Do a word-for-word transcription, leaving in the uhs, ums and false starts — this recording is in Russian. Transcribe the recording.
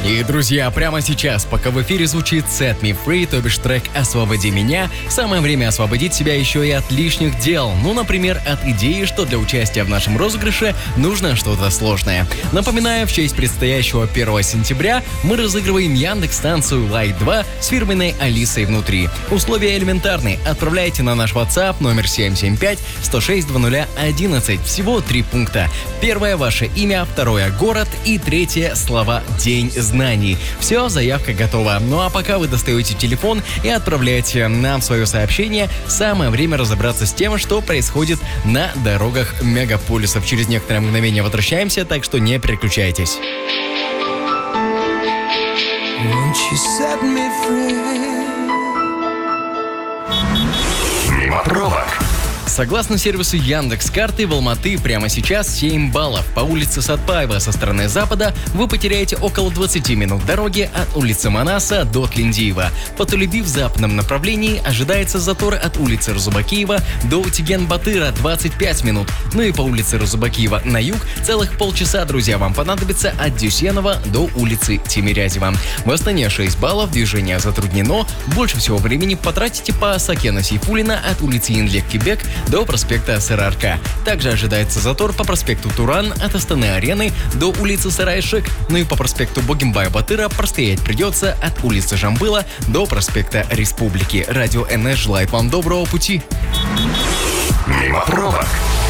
И, друзья, прямо сейчас, пока в эфире звучит Set Me Free, то бишь трек «Освободи меня», самое время освободить себя еще и от лишних дел. Ну, например, от идеи, что для участия в нашем розыгрыше нужно что-то сложное. Напоминаю, в честь предстоящего первого сентября мы разыгрываем Яндекс-станцию Лайт два с фирменной Алисой внутри. Условия элементарны. Отправляйте на наш WhatsApp номер семь семь пять сто шесть двадцать одиннадцать. Всего три пункта. Первое — ваше имя, второе — город и третье — слова «День знаний». Все, заявка готова. Ну а пока вы достаете телефон и отправляете нам свое сообщение, самое время разобраться с тем, что происходит на дорогах мегаполисов. Через некоторое мгновение возвращаемся, так что не переключайтесь. Мимо пробок. Согласно сервису Яндекс.Карты, в Алматы прямо сейчас семь баллов. По улице Сатпаева со стороны запада вы потеряете около двадцать минут дороги от улицы Манаса до Тлиндиева. По Толеби в западном направлении ожидается затор от улицы Разубакиева до Утиген-Батыра двадцать пять минут. Ну и по улице Разубакиева на юг целых полчаса, друзья, вам понадобится от Дюсенова до улицы Тимирязева. В Астане шесть баллов, движение затруднено. Больше всего времени потратите по Сакена Сейфуллина от улицы Инлек-Кебек до проспекта СРРК. Также ожидается затор по проспекту Туран от Астаны-Арены до улицы Сарайшек. Ну и по проспекту Богембая-Батыра простоять придется от улицы Жамбыла до проспекта Республики. Радио эн эс желает вам доброго пути. Мимо пробок.